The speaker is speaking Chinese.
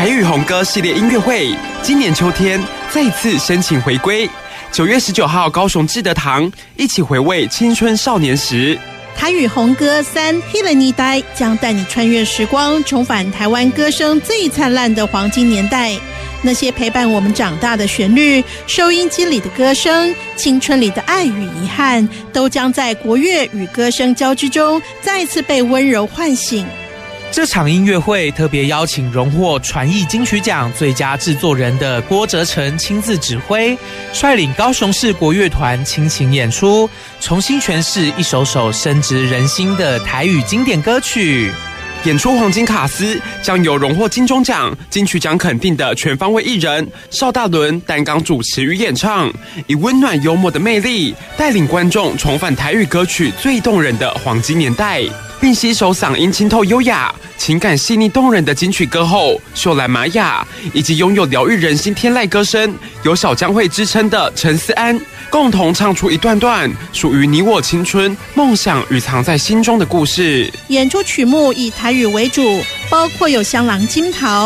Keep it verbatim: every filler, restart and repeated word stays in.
台语红歌系列音乐会今年秋天再次申请回归，九月十九号高雄志德堂一起回味青春少年时。 台语红歌三《黑了你呆》将带你穿越时光，重返台湾歌声最灿烂的黄金年代。那些陪伴我们长大的旋律，收音机里的歌声，青春里的爱与遗憾，都将在国乐与歌声交织中再次被温柔唤醒。 这场音乐会特别邀请荣获传艺金曲奖最佳制作人的郭哲成亲自指挥，率领高雄市国乐团倾情演出，重新诠释一首首深植人心的台语经典歌曲。 演出黄金卡司将由荣获金钟奖、金曲奖肯定的全方位艺人邵大伦担纲主持与演唱，以温暖幽默的魅力带领观众重返台语歌曲最动人的黄金年代，并携手嗓音清透优雅、情感细腻动人的金曲歌后秀兰玛雅，以及拥有疗愈人心天籁歌声、有小江蕙之称的陈思安，共同唱出一段段属于你我青春、梦想与藏在心中的故事。 演出曲目以台语为主，包括有香囊金桃、